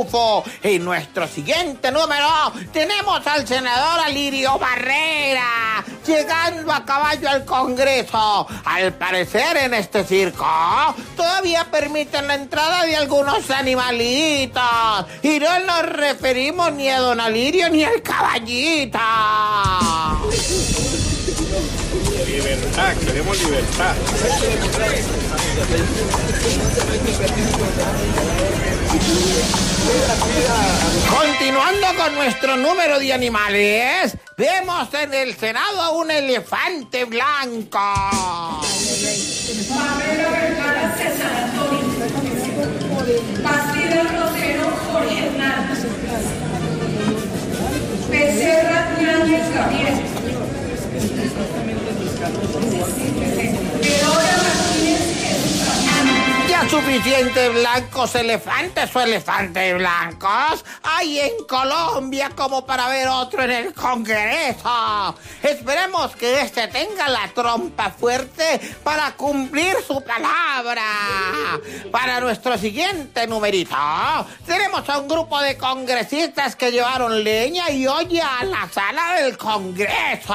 En nuestro siguiente número tenemos al senador Alirio Barrera llegando a caballo al Congreso. Al parecer en este circo todavía permiten la entrada de algunos animalitos y no nos referimos ni a don Alirio ni al caballito. Libertad, queremos libertad. Continuando con nuestro número de animales, vemos en el Senado a un elefante blanco. Barrera Vergara César Antonio. Bastida Rosero Jorge Hernández. Becerra Yáñez Gabriel. Bedoya Martínez Jesús. Ya suficientes blancos elefantes o elefantes blancos hay en Colombia como para ver otro en el Congreso. Esperemos que este tenga la trompa fuerte para cumplir su palabra. Para nuestro siguiente numerito tenemos a un grupo de congresistas que llevaron leña y olla a la sala del Congreso.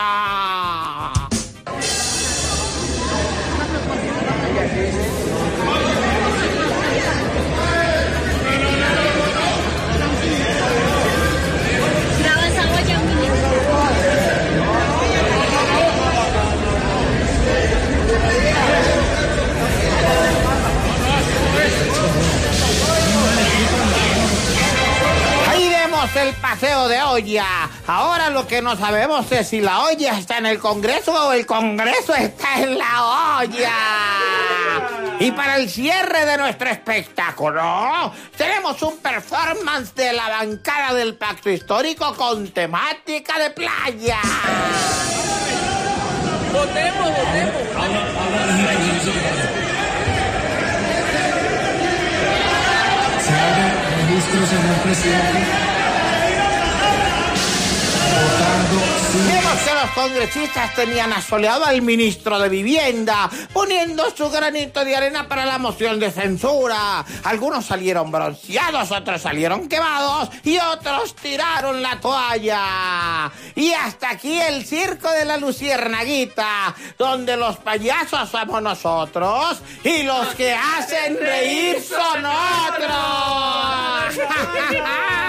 El paseo de olla. Ahora lo que no sabemos es si la olla está en el Congreso o el Congreso está en la olla. Y para el cierre de nuestro espectáculo tenemos un performance de la bancada del Pacto Histórico con temática de playa. Votemos. Se abre registro, señor presidente. Vemos que los congresistas tenían asoleado al ministro de Vivienda, poniendo su granito de arena para la moción de censura. Algunos salieron bronceados, otros salieron quemados y otros tiraron la toalla. Y hasta aquí el circo de la Luciérnaguita, donde los payasos somos nosotros y los que hacen reír son otros.